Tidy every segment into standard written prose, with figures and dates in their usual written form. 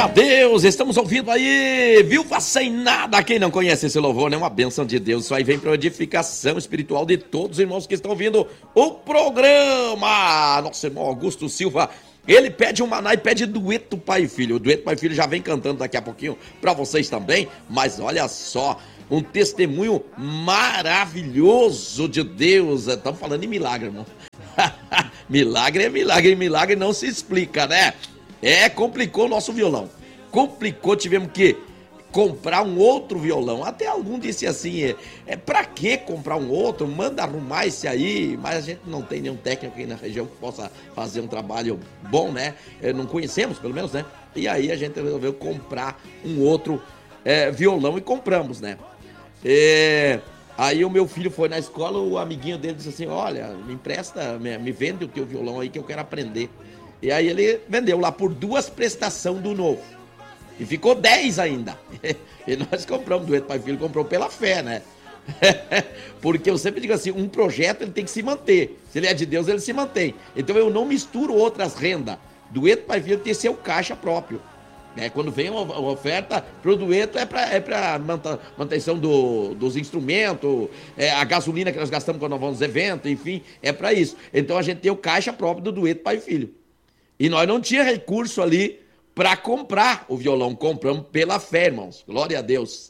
a Deus, estamos ouvindo aí, Viúva Sem Nada. Quem não conhece esse louvor, né? Uma bênção de Deus. Isso aí vem para edificação espiritual de todos os irmãos que estão ouvindo o programa. Nosso irmão Augusto Silva, ele pede um maná e pede dueto pai e filho. O dueto pai e filho já vem cantando daqui a pouquinho para vocês também. Mas olha só, um testemunho maravilhoso de Deus. Estamos falando em milagre, irmão. Milagre é milagre, e milagre não se explica, né? Complicou o nosso violão. Complicou, tivemos que comprar um outro violão. Até algum disse assim, pra que comprar um outro? Manda arrumar esse aí. Mas a gente não tem nenhum técnico aqui na região que possa fazer um trabalho bom, né? Não conhecemos, pelo menos, né? E aí a gente resolveu comprar um outro violão e compramos, né? Aí o meu filho foi na escola, o amiguinho dele disse assim, olha, me empresta, me vende o teu violão aí que eu quero aprender. E aí ele vendeu lá por 2 prestações do novo. E ficou 10 ainda. E nós compramos, dueto pai e filho comprou pela fé, né? Porque eu sempre digo assim, um projeto ele tem que se manter. Se ele é de Deus, ele se mantém. Então eu não misturo outras rendas. Dueto pai e filho tem seu caixa próprio. Quando vem uma oferta pro dueto é para manutenção dos instrumentos, a gasolina que nós gastamos quando nós vamos nos eventos, enfim, é para isso. Então a gente tem o caixa próprio do dueto pai e filho. E nós não tinha recurso ali para comprar o violão, compramos pela fé, irmãos. Glória a Deus.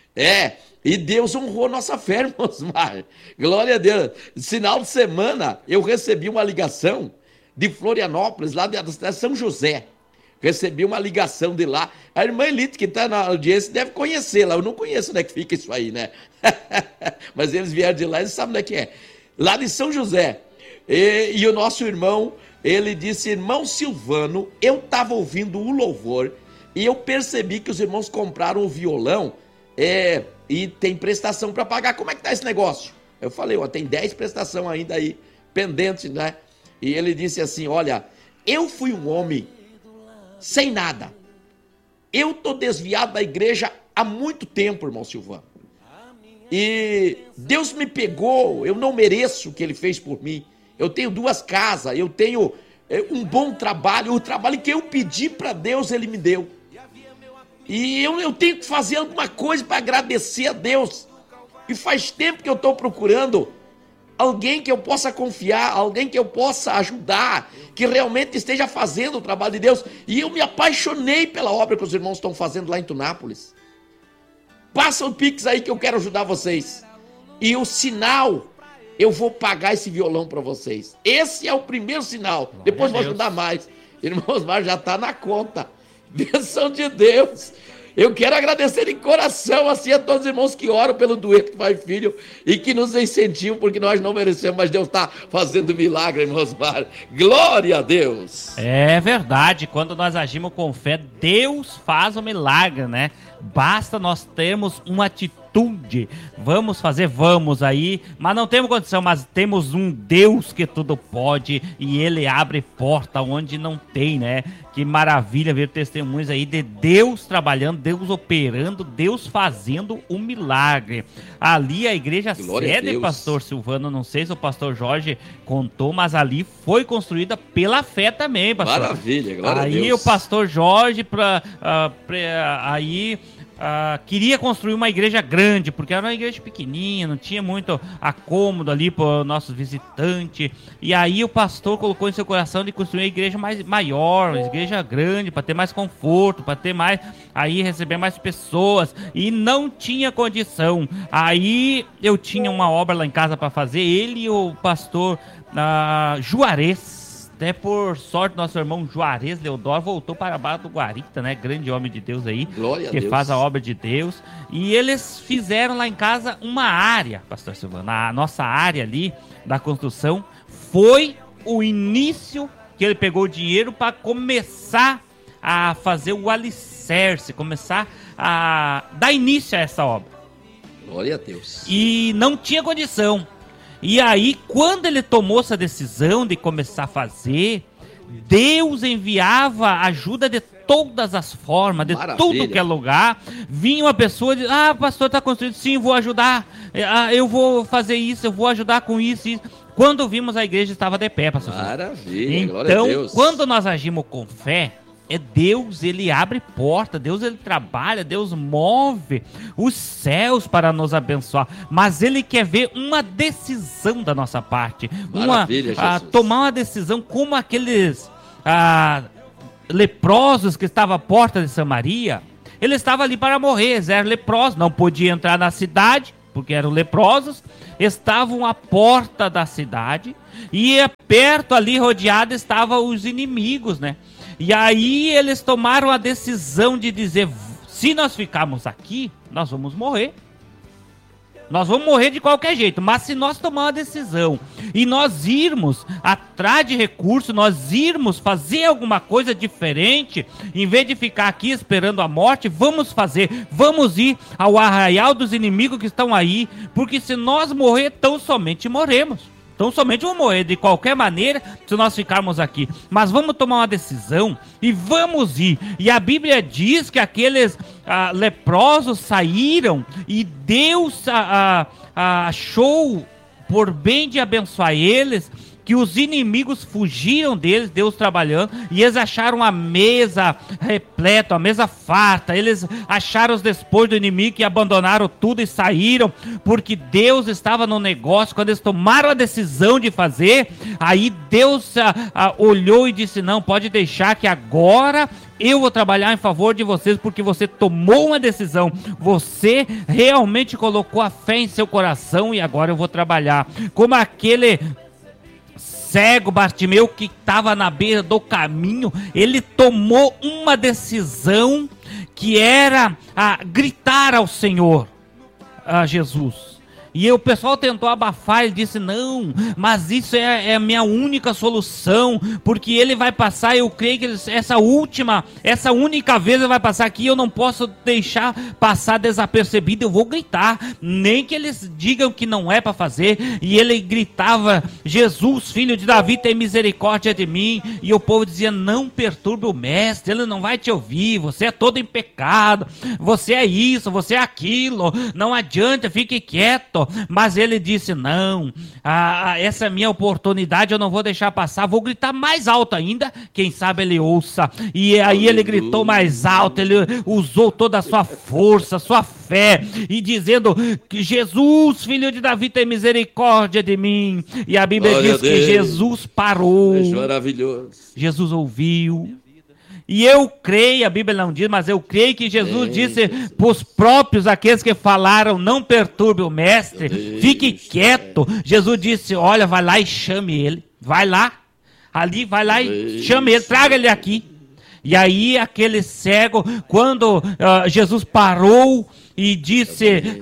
E Deus honrou nossa fé, irmãos. Glória a Deus. Sinal de semana, eu recebi uma ligação de Florianópolis, lá da cidade de São José. Recebi uma ligação de lá. A irmã Elite, que está na audiência, deve conhecê-la. Eu não conheço onde é que fica isso aí, né? Mas eles vieram de lá, eles sabem onde é que é. Lá de São José. E o nosso irmão, ele disse, irmão Silvano, eu estava ouvindo o louvor e eu percebi que os irmãos compraram o violão e tem prestação para pagar. Como é que tá esse negócio? Eu falei, tem 10 prestações ainda aí, pendentes, né? E ele disse assim, olha, eu fui um homem sem nada. Eu tô desviado da igreja há muito tempo, irmão Silvano. E Deus me pegou, eu não mereço o que ele fez por mim. Eu tenho 2 casas, eu tenho um bom trabalho, o trabalho que eu pedi para Deus, ele me deu. E eu tenho que fazer alguma coisa para agradecer a Deus. E faz tempo que eu estou procurando alguém que eu possa confiar, alguém que eu possa ajudar, que realmente esteja fazendo o trabalho de Deus. E eu me apaixonei pela obra que os irmãos estão fazendo lá em Tunápolis. Passa o Pix aí que eu quero ajudar vocês. E o sinal, eu vou pagar esse violão para vocês. Esse é o primeiro sinal. Glória Depois vou ajudar mais. Irmãos, mas já está na conta. Bênção de Deus. Eu quero agradecer de coração assim a todos os irmãos que oram pelo dueto pai e filho e que nos incentivam, porque nós não merecemos, mas Deus está fazendo milagre, irmãos. Glória a Deus. É verdade, quando nós agimos com fé, Deus faz o milagre, né? Basta nós termos uma atitude. Vamos fazer, vamos aí, mas não temos condição, mas temos um Deus que tudo pode e ele abre porta onde não tem, né? Que maravilha ver testemunhos aí de Deus trabalhando, Deus operando, Deus fazendo um milagre. Ali a igreja sede, pastor Silvano, não sei se o pastor Jorge contou, mas ali foi construída pela fé também, pastor. Maravilha, glória a Deus. Aí o pastor Jorge queria construir uma igreja grande, porque era uma igreja pequenininha, não tinha muito acômodo ali para os nossos visitantes. E aí o pastor colocou em seu coração de construir uma igreja maior, uma igreja grande, para ter mais conforto, para ter mais, aí receber mais pessoas. E não tinha condição. Aí eu tinha uma obra lá em casa para fazer, ele e o pastor Juarez. Até por sorte, nosso irmão Juarez Leodoro voltou para a Barra do Guarita, né? Grande homem de Deus aí, que faz a obra de Deus. E eles fizeram lá em casa uma área, pastor Silvano. A nossa área ali da construção foi o início que ele pegou o dinheiro para começar a fazer o alicerce, começar a dar início a essa obra. Glória a Deus. E não tinha condição. E aí, quando ele tomou essa decisão de começar a fazer, Deus enviava ajuda de todas as formas, de tudo que é lugar. Vinha uma pessoa e dizia, pastor, está construído, sim, vou ajudar, eu vou fazer isso, eu vou ajudar com isso. Quando vimos, a igreja estava de pé, pastor. Maravilha, então, glória a Deus. Quando nós agimos com fé, É Deus, ele abre porta, Deus ele trabalha, Deus move os céus para nos abençoar, mas ele quer ver uma decisão da nossa parte, tomar uma decisão como aqueles leprosos que estavam à porta de Samaria. Ele estava ali para morrer, eles eram leprosos, não podia entrar na cidade, porque eram leprosos, estavam à porta da cidade, e perto ali, rodeado, estavam os inimigos, né? E aí eles tomaram a decisão de dizer, se nós ficarmos aqui, nós vamos morrer. Nós vamos morrer de qualquer jeito, mas se nós tomarmos uma decisão e nós irmos atrás de recursos, nós irmos fazer alguma coisa diferente, em vez de ficar aqui esperando a morte, vamos ir ao arraial dos inimigos que estão aí, porque se nós morrer, tão somente morremos. Então somente vamos morrer de qualquer maneira se nós ficarmos aqui. Mas vamos tomar uma decisão e vamos ir. E a Bíblia diz que aqueles leprosos saíram e Deus achou por bem de abençoar eles, que os inimigos fugiram deles, Deus trabalhando, e eles acharam a mesa repleta, a mesa farta, eles acharam os despojos do inimigo e abandonaram tudo e saíram, porque Deus estava no negócio. Quando eles tomaram a decisão de fazer, aí Deus olhou e disse, não, pode deixar que agora eu vou trabalhar em favor de vocês, porque você tomou uma decisão, você realmente colocou a fé em seu coração e agora eu vou trabalhar. Como aquele cego Bartimeu que estava na beira do caminho, ele tomou uma decisão que era gritar ao Senhor, a Jesus. E o pessoal tentou abafar, ele disse, não, mas isso é a minha única solução, porque ele vai passar, eu creio que essa única vez ele vai passar aqui, eu não posso deixar passar desapercebido, eu vou gritar, nem que eles digam que não é para fazer. E ele gritava, Jesus, filho de Davi, tem misericórdia de mim. E o povo dizia, não perturbe o mestre, ele não vai te ouvir, você é todo em pecado, você é isso, você é aquilo, não adianta, fique quieto. Mas ele disse, não, essa é a minha oportunidade, eu não vou deixar passar, vou gritar mais alto ainda, quem sabe ele ouça. E aí ele gritou mais alto, ele usou toda a sua força, sua fé, e dizendo que Jesus, filho de Davi, tem misericórdia de mim. E a Bíblia diz que Jesus parou, maravilhoso. Jesus ouviu. E eu creio, a Bíblia não diz, mas eu creio que Jesus disse para os próprios, aqueles que falaram, não perturbe o mestre, fique quieto. Jesus disse, olha, vai lá e chame ele, vai lá e chame ele, traga ele aqui. E aí aquele cego, quando Jesus parou e disse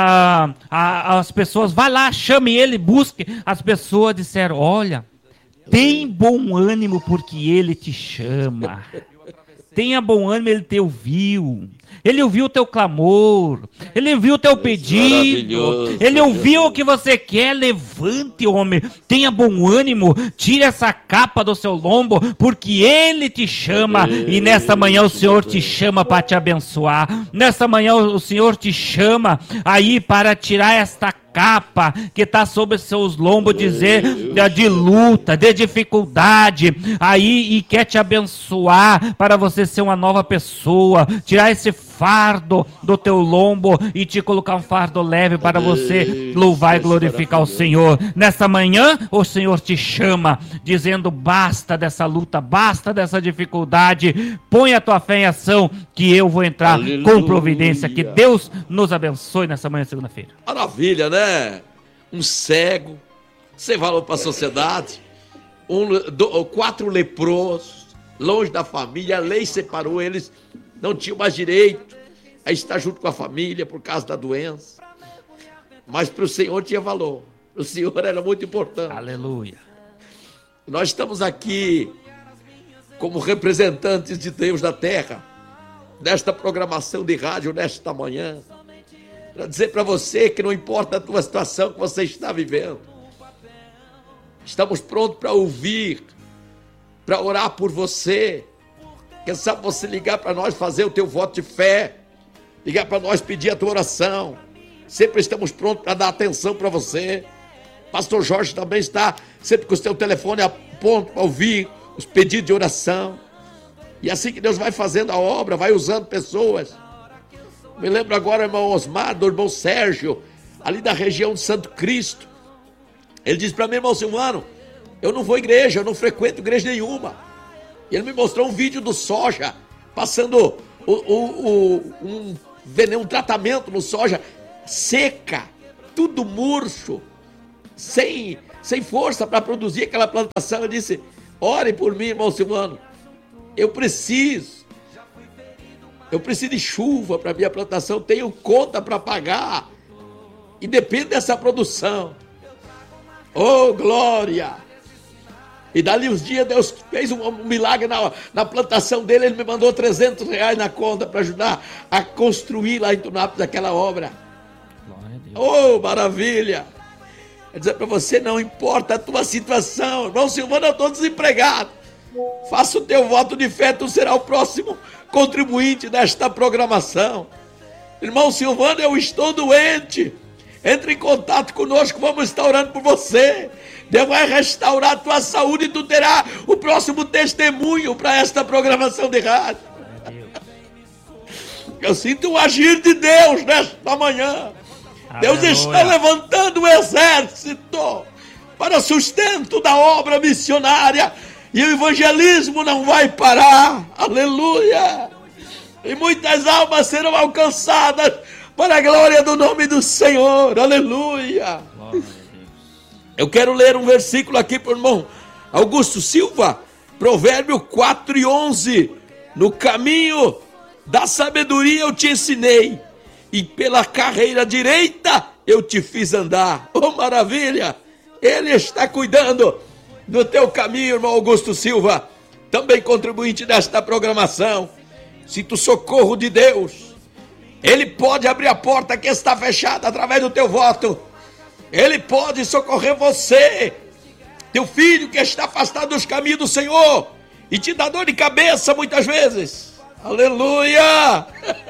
às pessoas, vai lá, chame ele, busque. As pessoas disseram, olha, tem bom ânimo porque ele te chama. Tenha bom ânimo, ele te ouviu. Ele ouviu o teu clamor. Ele ouviu o teu pedido. Ele ouviu o que você quer. Levante, homem. Tenha bom ânimo. Tire essa capa do seu lombo, porque ele te chama. E nesta manhã o Senhor te chama para te abençoar. Nesta manhã o Senhor te chama aí para tirar esta capa que está sobre seus lombos, dizer de luta, de dificuldade, aí, e quer te abençoar para você ser uma nova pessoa, tirar esse fardo do teu lombo e te colocar um fardo leve para você louvar e glorificar o Senhor. Nesta manhã o Senhor te chama, dizendo, basta dessa luta, basta dessa dificuldade, põe a tua fé em ação, que eu vou entrar com providência. Que Deus nos abençoe nessa manhã, segunda-feira. Maravilha, né? Um cego, sem valor para a sociedade, 4 leprosos, longe da família, a lei separou eles, não tinham mais direito a estar junto com a família por causa da doença, mas para o Senhor tinha valor, o Senhor era muito importante. Aleluia. Nós estamos aqui como representantes de Deus na terra, nesta programação de rádio nesta manhã, para dizer para você que não importa a tua situação que você está vivendo, estamos prontos para ouvir, para orar por você. Quem sabe você ligar para nós, fazer o teu voto de fé, ligar para nós, pedir a tua oração. Sempre estamos prontos para dar atenção para você. Pastor Jorge também está sempre com o seu telefone a ponto para ouvir os pedidos de oração. E assim que Deus vai fazendo a obra, vai usando pessoas. Me lembro agora, irmão Osmar, do irmão Sérgio, ali da região de Santo Cristo. Ele disse para mim, irmão Silvano, eu não vou à igreja, eu não frequento igreja nenhuma. E ele me mostrou um vídeo do soja, passando um tratamento no soja, seca, tudo murcho, sem força para produzir aquela plantação. Eu disse, ore por mim, irmão Silvano, eu preciso de chuva para minha plantação, tenho conta para pagar, e depende dessa produção. Oh, glória! E dali uns dias Deus fez um milagre na plantação dele, ele me mandou R$300 na conta para ajudar a construir lá em Tunápolis aquela obra. Oh, maravilha! Quer dizer para você, não importa a tua situação, irmão Silvano, eu estou desempregado. Faça o teu voto de fé, tu será o próximo contribuinte desta programação. Irmão Silvano, eu estou doente. Entre em contato conosco, vamos estar orando por você. Deus vai restaurar a tua saúde e tu terá o próximo testemunho para esta programação de rádio. Eu sinto o agir de Deus nesta manhã. Deus está levantando um exército para sustento da obra missionária. E o evangelismo não vai parar. Aleluia! E muitas almas serão alcançadas para a glória do nome do Senhor. Aleluia! Eu quero ler um versículo aqui para o irmão Augusto Silva. Provérbio 4:11. No caminho da sabedoria eu te ensinei, e pela carreira direita eu te fiz andar. Oh, maravilha! Ele está cuidando do teu caminho, irmão Augusto Silva, também contribuinte desta programação. Sinta o socorro de Deus. Ele pode abrir a porta que está fechada através do teu voto. Ele pode socorrer você, teu filho que está afastado dos caminhos do Senhor e te dá dor de cabeça muitas vezes. Aleluia!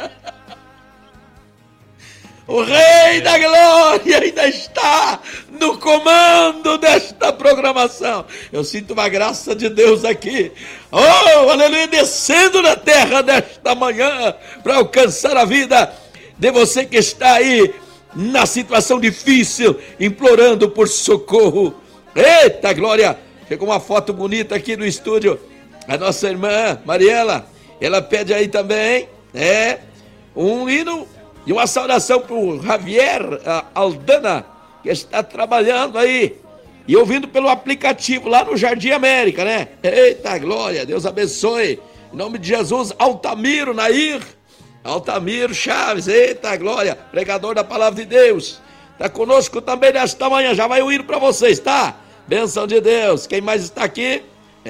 O Rei da Glória ainda está no comando desta programação. Eu sinto uma graça de Deus aqui. Oh, aleluia, descendo na terra nesta manhã para alcançar a vida de você que está aí na situação difícil, implorando por socorro. Eita, glória! Chegou uma foto bonita aqui no estúdio. A nossa irmã Mariela, ela pede aí também, um hino e uma saudação para o Javier Aldana, que está trabalhando aí e ouvindo pelo aplicativo lá no Jardim América, né? Eita, glória, Deus abençoe. Em nome de Jesus, Altamiro Nair, Altamiro Chaves, eita, glória, pregador da palavra de Deus. Está conosco também nesta manhã, já vai o hino para vocês, tá? Bênção de Deus. Quem mais está aqui?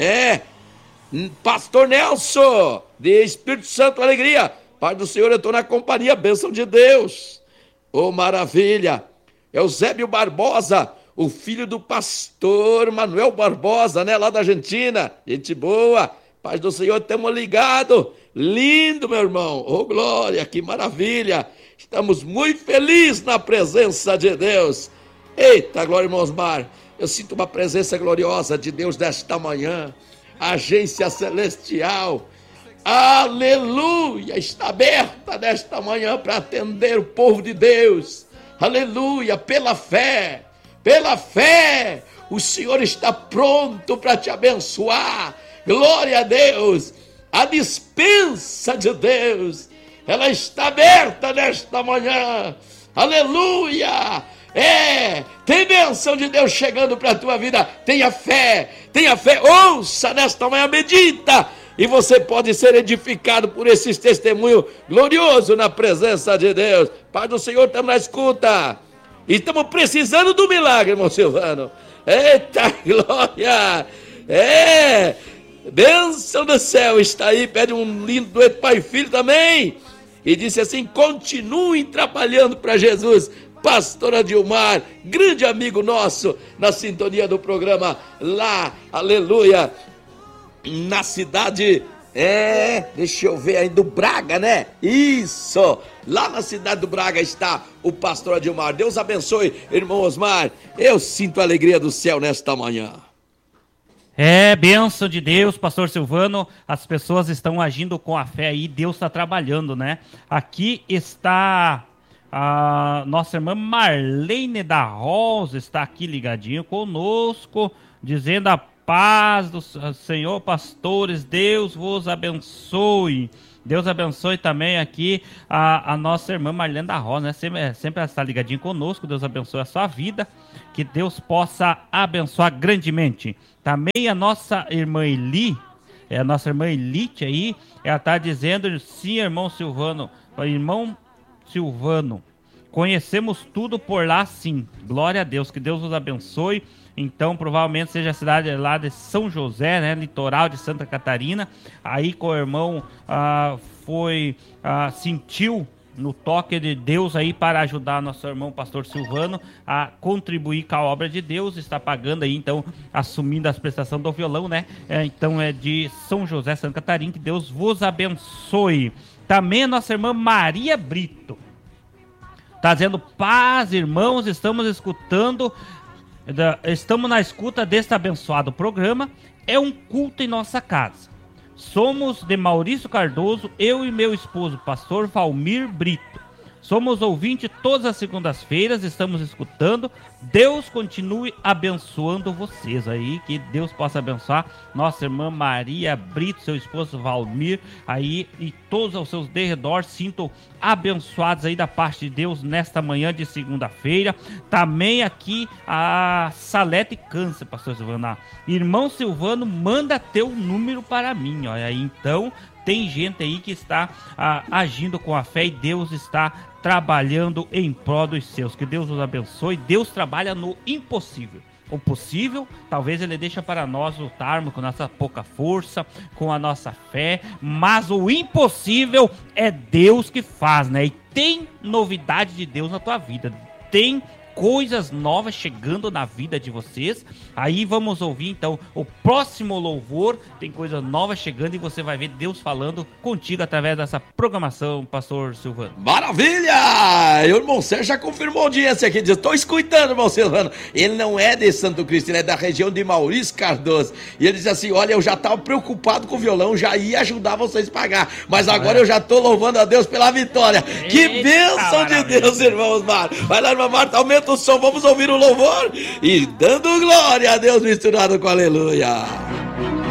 Pastor Nelson, de Espírito Santo, alegria. Pai do Senhor, eu estou na companhia, bênção de Deus. Oh, maravilha. Eusébio Barbosa, o filho do pastor Manuel Barbosa, né, lá da Argentina. Gente boa. Pai do Senhor, estamos ligados. Lindo, meu irmão. Oh, glória, que maravilha. Estamos muito felizes na presença de Deus. Eita, glória, irmão Osmar. Eu sinto uma presença gloriosa de Deus desta manhã. A agência celestial, aleluia, está aberta nesta manhã para atender o povo de Deus. Aleluia, pela fé, o Senhor está pronto para te abençoar. Glória a Deus. A dispensa de Deus, ela está aberta nesta manhã. Aleluia. Tem bênção de Deus chegando para a tua vida. Tenha fé, ouça nesta manhã, medita, e você pode ser edificado por esses testemunhos gloriosos na presença de Deus. Pai do Senhor, estamos na escuta e estamos precisando do milagre, irmão Silvano. Eita glória, bênção do céu está aí. Pede um lindo dueto pai e filho também, e disse assim: continuem trabalhando para Jesus. Pastor Adilmar, grande amigo nosso, na sintonia do programa lá, aleluia, na cidade, deixa eu ver aí, do Braga, né? Isso, lá na cidade do Braga está o pastor Adilmar. Deus abençoe, irmão Osmar. Eu sinto a alegria do céu nesta manhã. É, bênção de Deus, pastor Silvano, as pessoas estão agindo com a fé aí, Deus está trabalhando, né? Aqui está a nossa irmã Marlene da Rosa, está aqui ligadinho conosco, dizendo a paz do Senhor, pastores, Deus vos abençoe. Deus abençoe também aqui a nossa irmã Marlene da Rosa, né? Sempre está ligadinho conosco. Deus abençoe a sua vida. Que Deus possa abençoar grandemente. Também a nossa irmã Eli, a nossa irmã Elite aí, ela está dizendo, sim, irmão Silvano, conhecemos tudo por lá, sim. Glória a Deus, que Deus os abençoe. Então, provavelmente seja a cidade lá de São José, né, litoral de Santa Catarina. Aí com o irmão sentiu no toque de Deus aí para ajudar nosso irmão pastor Silvano a contribuir com a obra de Deus. Está pagando aí, então, assumindo as prestações do violão, né? Então é de São José, Santa Catarina. Que Deus vos abençoe. Também a nossa irmã Maria Brito está dizendo, paz, irmãos, estamos na escuta deste abençoado programa. É um culto em nossa casa. Somos de Maurício Cardoso, eu e meu esposo, pastor Valmir Brito. Somos ouvintes todas as segundas-feiras, estamos escutando. Deus continue abençoando vocês aí, que Deus possa abençoar nossa irmã Maria Brito, seu esposo Valmir, aí e todos aos seus derredores, sintam abençoados aí da parte de Deus nesta manhã de segunda-feira. Também aqui a Salete Câncer, pastor Silvano. Irmão Silvano, manda teu número para mim, olha aí, então... Tem gente aí que está agindo com a fé e Deus está trabalhando em prol dos seus. Que Deus os abençoe. Deus trabalha no impossível. O possível, talvez ele deixa para nós lutarmos com nossa pouca força, com a nossa fé. Mas o impossível é Deus que faz, né? E tem novidade de Deus na tua vida. Tem coisas novas chegando na vida de vocês. Aí vamos ouvir então o próximo louvor. Tem coisas novas chegando e você vai ver Deus falando contigo através dessa programação, pastor Silvano. Maravilha! O irmão Sérgio já confirmou a audiência aqui. Diz, estou escutando, irmão Silvano. Ele não é de Santo Cristo, ele é da região de Maurício Cardoso. E ele diz assim, olha, eu já estava preocupado com o violão, já ia ajudar vocês a pagar. Mas agora eu já estou louvando a Deus pela vitória. Eita, que bênção de Deus, irmãos. Vai lá, irmã Marta, aumenta o som, vamos ouvir o louvor e dando glória a Deus misturado com aleluia.